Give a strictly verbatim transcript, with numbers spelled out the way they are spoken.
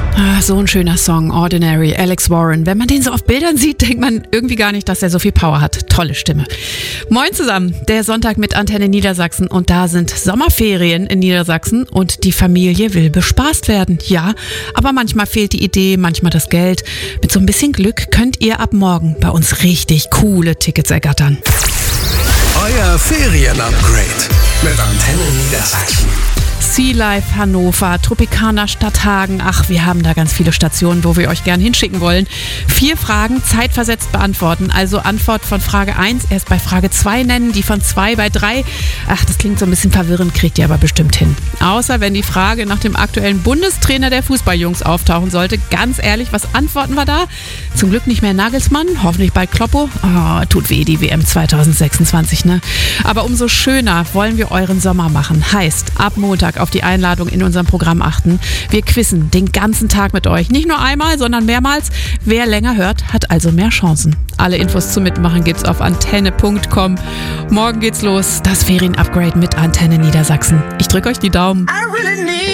Ah, so ein schöner Song, Ordinary, Alex Warren. Wenn man den so auf Bildern sieht, denkt man irgendwie gar nicht, dass er so viel Power hat. Tolle Stimme. Moin zusammen, der Sonntag mit Antenne Niedersachsen und da sind Sommerferien in Niedersachsen und die Familie will bespaßt werden. Ja, aber manchmal fehlt die Idee, manchmal das Geld. Mit so ein bisschen Glück könnt ihr ab morgen bei uns richtig coole Tickets ergattern. Euer Ferien-Upgrade mit Antenne Niedersachsen. Sea Life Hannover, Tropicana Stadthagen. Ach, wir haben da ganz viele Stationen, wo wir euch gern hinschicken wollen. Vier Fragen zeitversetzt beantworten. Also Antwort von Frage eins erst bei Frage zwei nennen, die von zwei bei drei. Ach, das klingt so ein bisschen verwirrend, kriegt ihr aber bestimmt hin. Außer wenn die Frage nach dem aktuellen Bundestrainer der Fußballjungs auftauchen sollte. Ganz ehrlich, was antworten wir da? Zum Glück nicht mehr Nagelsmann, hoffentlich bald Kloppo. Oh, tut weh, die W M zwanzig sechsundzwanzig, ne? Aber umso schöner wollen wir euren Sommer machen. Heißt, ab Montag auf die Einladung in unserem Programm achten. Wir quizzen den ganzen Tag mit euch. Nicht nur einmal, sondern mehrmals. Wer länger hört, hat also mehr Chancen. Alle Infos zum Mitmachen gibt's auf antenne punkt com. Morgen geht's los. Das Ferien-Upgrade mit Antenne Niedersachsen. Ich drücke euch die Daumen.